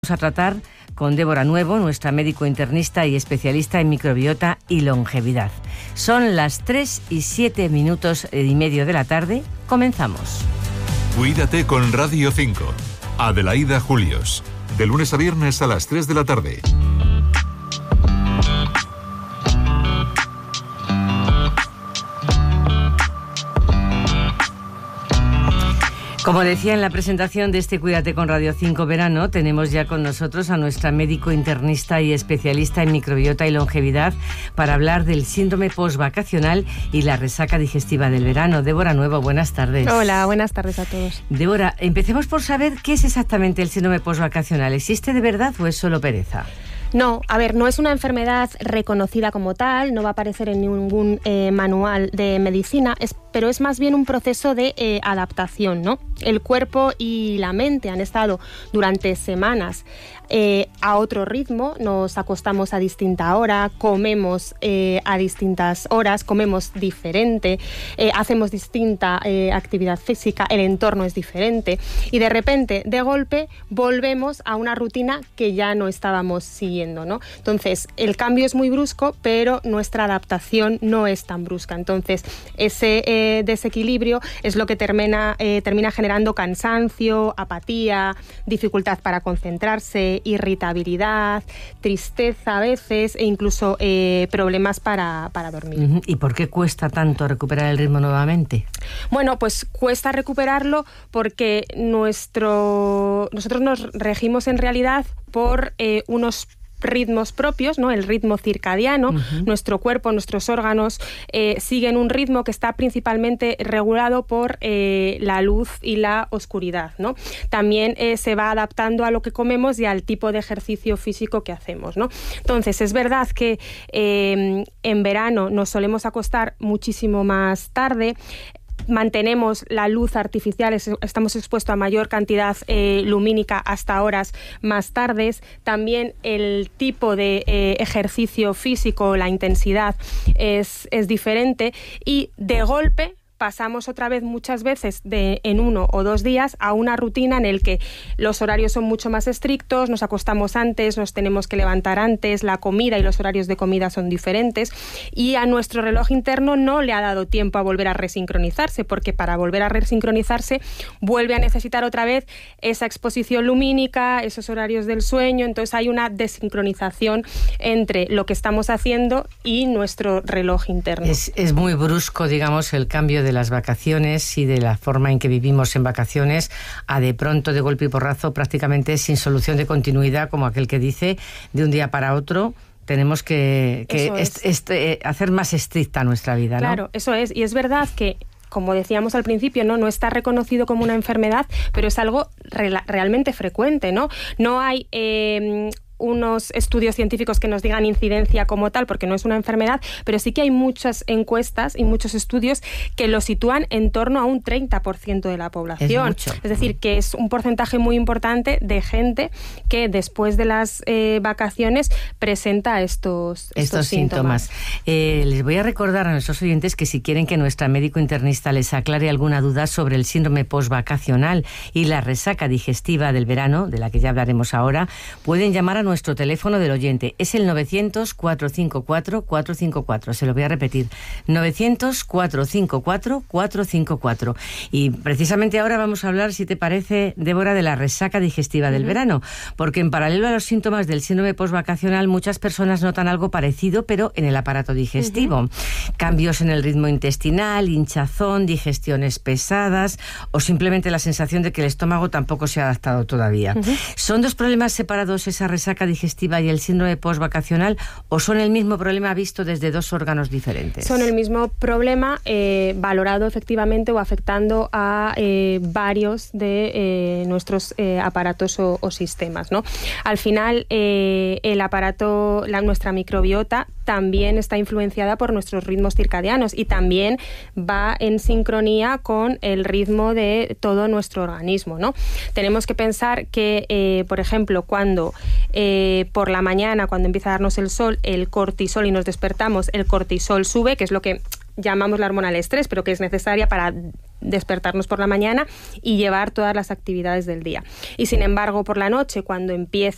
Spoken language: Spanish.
Vamos a tratar con Débora Nuevo, nuestra médico internista y especialista en microbiota y longevidad. Son las 3:07 de la tarde. Comenzamos. Cuídate con Radio 5. Adelaida Julios. De lunes a viernes a las 3 de la tarde. Como decía en la presentación de este Cuídate con Radio 5 verano, tenemos ya con nosotros a nuestra médico internista y especialista en microbiota y longevidad para hablar del síndrome postvacacional y la resaca digestiva del verano. Débora Nuevo, buenas tardes. Hola, buenas tardes a todos. Débora, empecemos por saber qué es exactamente el síndrome postvacacional. ¿Existe de verdad o es solo pereza? No, a ver, no es una enfermedad reconocida como tal, no va a aparecer en ningún manual de medicina, pero es más bien un proceso de adaptación, ¿no? El cuerpo y la mente han estado durante semanas a otro ritmo, nos acostamos a distinta hora, comemos a distintas horas, comemos diferente, hacemos distinta actividad física, el entorno es diferente y de repente, de golpe, volvemos a una rutina que ya no estábamos siguiendo, ¿no? Entonces, el cambio es muy brusco, pero nuestra adaptación no es tan brusca. Entonces, ese desequilibrio es lo que termina generando cansancio, apatía, dificultad para concentrarse, irritabilidad, tristeza a veces e incluso problemas para dormir. ¿Y por qué cuesta tanto recuperar el ritmo nuevamente? Bueno, pues cuesta recuperarlo porque nosotros nos regimos en realidad por unos ritmos propios, ¿no? El ritmo circadiano, nuestro cuerpo, nuestros órganos siguen un ritmo que está principalmente regulado por la luz y la oscuridad, ¿no? También se va adaptando a lo que comemos y al tipo de ejercicio físico que hacemos, ¿no? Entonces, es verdad que en verano nos solemos acostar muchísimo más tarde, mantenemos la luz artificial, estamos expuestos a mayor cantidad lumínica hasta horas más tardes. También el tipo de ejercicio físico, la intensidad es diferente y de golpe pasamos otra vez muchas veces en 1 o 2 días a una rutina en el que los horarios son mucho más estrictos, nos acostamos antes, nos tenemos que levantar antes, la comida y los horarios de comida son diferentes y a nuestro reloj interno no le ha dado tiempo a volver a resincronizarse, porque para volver a resincronizarse vuelve a necesitar otra vez esa exposición lumínica, esos horarios del sueño. Entonces hay una desincronización entre lo que estamos haciendo y nuestro reloj interno. Es muy brusco, digamos, el cambio de las vacaciones y de la forma en que vivimos en vacaciones a de pronto, de golpe y porrazo, prácticamente sin solución de continuidad, como aquel que dice, de un día para otro tenemos que hacer más estricta nuestra vida, ¿no? Claro, eso es. Y es verdad que, como decíamos al principio, no está reconocido como una enfermedad, pero es algo realmente frecuente, ¿no? No hay unos estudios científicos que nos digan incidencia como tal, porque no es una enfermedad, pero sí que hay muchas encuestas y muchos estudios que lo sitúan en torno a un 30% de la población. Es mucho. Es decir, que es un porcentaje muy importante de gente que después de las vacaciones presenta estos síntomas. Les voy a recordar a nuestros oyentes que si quieren que nuestra médico internista les aclare alguna duda sobre el síndrome postvacacional y la resaca digestiva del verano, de la que ya hablaremos ahora, pueden llamar a nuestro teléfono del oyente. Es el 900-454-454. Se lo voy a repetir. 900-454-454. Y precisamente ahora vamos a hablar, si te parece, Débora, de la resaca digestiva del verano. Porque en paralelo a los síntomas del síndrome postvacacional, muchas personas notan algo parecido, pero en el aparato digestivo. Cambios en el ritmo intestinal, hinchazón, digestiones pesadas o simplemente la sensación de que el estómago tampoco se ha adaptado todavía. ¿Son dos problemas separados esa resaca digestiva y el síndrome postvacacional o son el mismo problema visto desde dos órganos diferentes? Son el mismo problema valorado efectivamente o afectando a varios de nuestros aparatos o sistemas, ¿no? Al final, el aparato, nuestra microbiota también está influenciada por nuestros ritmos circadianos y también va en sincronía con el ritmo de todo nuestro organismo, ¿no? Tenemos que pensar que, por ejemplo, cuando por la mañana, cuando empieza a darnos el sol, el cortisol y nos despertamos, el cortisol sube, que es lo que llamamos la hormona del estrés, pero que es necesaria para despertarnos por la mañana y llevar todas las actividades del día. Y sin embargo, por la noche, cuando empieza